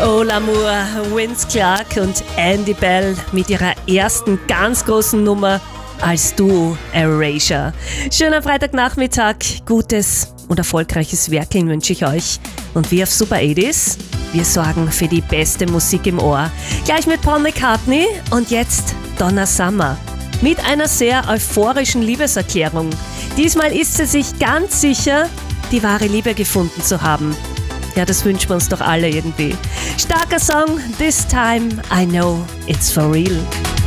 Oh L'Amour, Vince Clarke und Andy Bell mit ihrer ersten ganz großen Nummer als Duo Erasure. Schöner Freitagnachmittag, gutes und erfolgreiches Werkeln wünsche ich euch. Und wir auf Super 80s, wir sorgen für die beste Musik im Ohr. Gleich mit Paul McCartney und jetzt Donna Summer. Mit einer sehr euphorischen Liebeserklärung. Diesmal ist sie sich ganz sicher, die wahre Liebe gefunden zu haben. Ja, das wünschen wir uns doch alle irgendwie. Starker Song, This Time I Know It's For Real.